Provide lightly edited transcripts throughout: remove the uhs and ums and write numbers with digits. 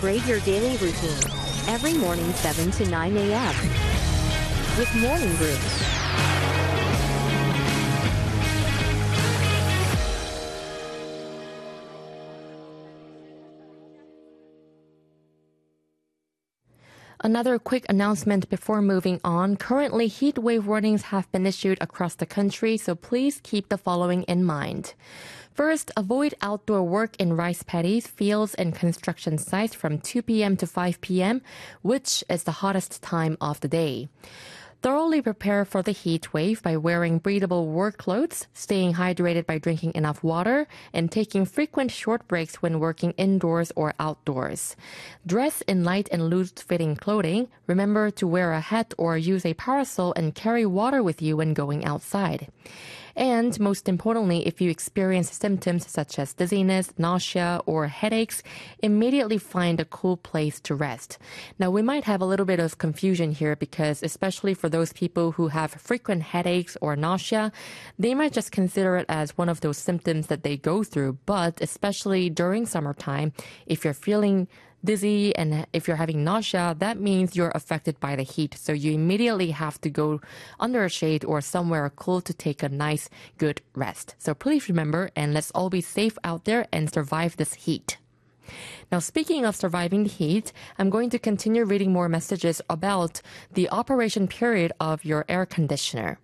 Upgrade your daily routine. Every morning 7 to 9 a.m. with Morning Brew. Another quick announcement before moving on. Currently, heat wave warnings have been issued across the country, so please keep the following in mind. First, avoid outdoor work in rice paddies, fields, and construction sites from 2 p.m. to 5 p.m., which is the hottest time of the day. Thoroughly prepare for the heat wave by wearing breathable work clothes, staying hydrated by drinking enough water, and taking frequent short breaks when working indoors or outdoors. Dress in light and loose-fitting clothing. Remember to wear a hat or use a parasol and carry water with you when going outside. And most importantly, if you experience symptoms such as dizziness, nausea, or headaches, immediately find a cool place to rest. Now, we might have a little bit of confusion here because especially for those people who have frequent headaches or nausea, they might just consider it as one of those symptoms that they go through. But especially during summertime, if you're feeling dizzy and if you're having nausea, that means you're affected by the heat. So you immediately have to go under a shade or somewhere cool to take a nice, good rest. So please remember, and let's all be safe out there and survive this heat. Now, speaking of surviving the heat, I'm going to continue reading more messages about the operation period of your air conditioner.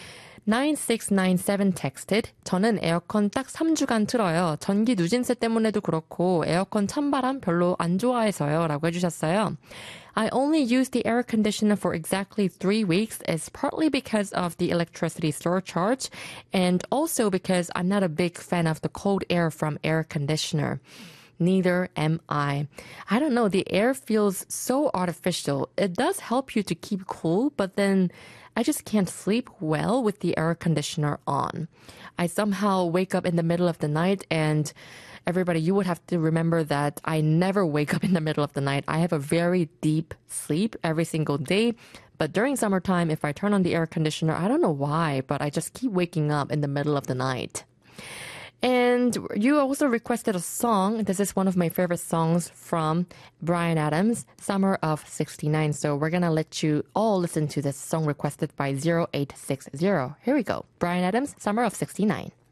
9697 texted, 저는 에어컨 딱 3주간 틀어요. 전기 누진세 때문에도 그렇고 에어컨 찬바람 별로 안 좋아해서요. 라고 해주셨어요. I only use the air conditioner for exactly 3 weeks. It's partly because of the electricity surcharge and also because I'm not a big fan of the cold air from air conditioner. Neither am I. I don't know, the air feels so artificial. It does help you to keep cool, but then I just can't sleep well with the air conditioner on. I somehow wake up in the middle of the night and everybody, you would have to remember that I never wake up in the middle of the night. I have a very deep sleep every single day. But during summertime, if I turn on the air conditioner, I don't know why, but I just keep waking up in the middle of the night. And you also requested a song. This is one of my favorite songs from Bryan Adams, Summer of 69. So we're going to let you all listen to this song requested by 0860. Here we go. Bryan Adams, Summer of 69.